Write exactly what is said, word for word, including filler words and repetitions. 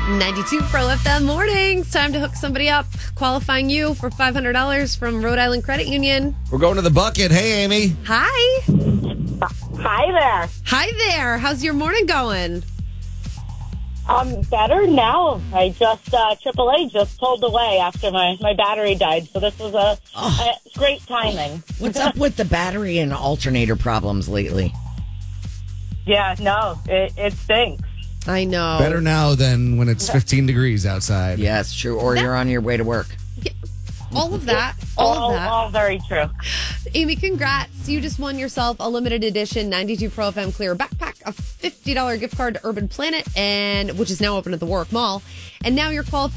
ninety-two Pro F M mornings. Time to hook somebody up. Qualifying you for five hundred dollars from Rhode Island Credit Union. We're going to the bucket. Hey, Amy. Hi. Hi there. Hi there. How's your morning going? I'm better now. I just, uh, triple A just pulled away after my, my battery died. So this was a, Oh. a great timing. What's up with the battery and alternator problems lately? Yeah, no, it, it stinks. I know. Better now than when it's fifteen degrees outside. Yes, true. Or you're on your way to work. All of that. All all, of that. all very true. Amy, congrats. You just won yourself a limited edition ninety-two Pro F M Clear backpack, a fifty dollars gift card to Urban Planet, and which is now open at the Warwick Mall. And now you're qualified